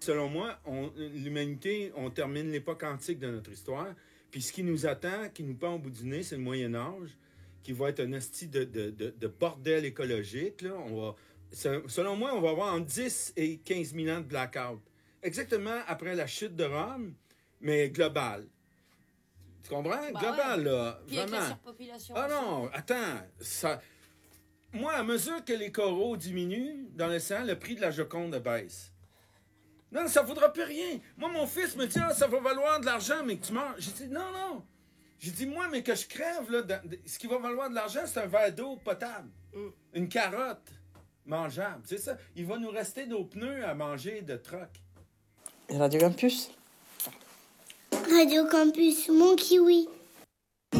selon moi, l'humanité, on termine l'époque antique de notre histoire. Puis ce qui nous attend, qui nous pend au bout du nez, c'est le Moyen-Âge, qui va être un esti de bordel écologique. Là. Selon moi, on va avoir entre 10 et 15 000 ans de blackout. Exactement après la chute de Rome, mais global. Tu comprends? Bah global, ouais. là. Puis avec la Vraiment. surpopulation. Ah aussi. non, attends. Moi, à mesure que les coraux diminuent dans l'océan, le prix de la Joconde baisse. Non, ça ne vaudra plus rien. Moi, mon fils me dit, ça va valoir de l'argent, mais que tu meurs. J'ai dit, non, non. J'ai dit, moi, mais que je crève, là, ce qui va valoir de l'argent, c'est un verre d'eau potable. Une carotte mangeable. C'est ça. Il va nous rester nos pneus à manger de troc. Et Radio Campus? Radio Campus, mon kiwi.